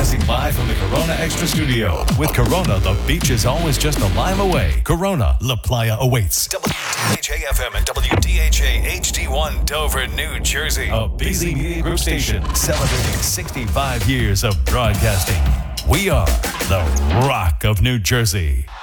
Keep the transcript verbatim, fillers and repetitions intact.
Broadcasting live from the Corona Extra Studio. With Corona, the beach is always just a lime away. Corona, La Playa awaits. W D H A F M and W D H A H D one Dover, New Jersey. A busy media group station celebrating sixty-five years of broadcasting. We are the Rock of New Jersey.